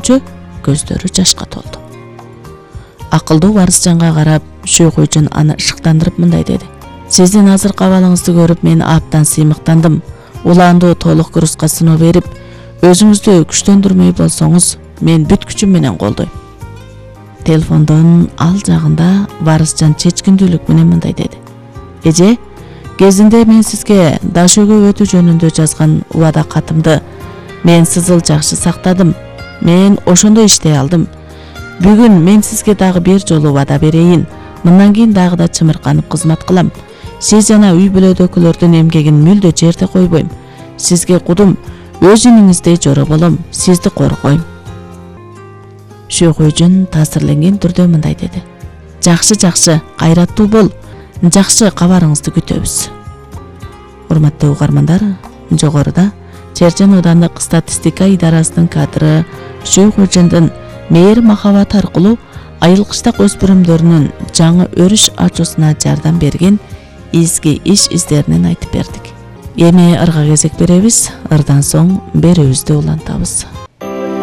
көргөнчө көздөрү жашка толду. Акылдуу Варысжанга карап, Шүйкөйжөн аны ышыктандырып мындай деди: "Сиздин азыркы абалыңызды көрүп мен абдан сыймыктандым. Улаандуу толук курска сыноо берип, өзүңүздү күчтөндүрмөй болсоңуз, мен бүт күчүм менен колдойм." Телефондон ал жагында Варысжан чечкиндүүлүк менен мындай деди: "Эже, кезинде мен сизге Дашөгө өтүү жөнүндө жазган убада катымды мен сызыл жакшы сактадым. Мен ошондо иштей алдым. Бүгүн мен сизге дагы бир жолу убада берейин. Мындан кийин дагы да чымырканып кызмат кылам. Сиз жана үй бүлөдөгүлөрдүн эмгегин мүлдө жерде койбойм. Сизге кудум, өз иниңиздей жоро болом, сизди коргойм." Шүйкөйжөн таасирленген түрдө мындай деди: "Жакшы, кайраттуу бол. Жакшы кабарыңызды күтөбүз." Урматтуу угармандар, жогоруда Чержен аудандык статистика идарасынын кадры Шүйкөйжөндүн мейир махабат аркылуу айылкыштак өспүрүмдөрүнүн жаңы өрүш ачуусуна жардам берген изги иш издеринен айтып бердик. Эми ырга кезек беребиз. Ырдан соң берүүбүздү улантабыз.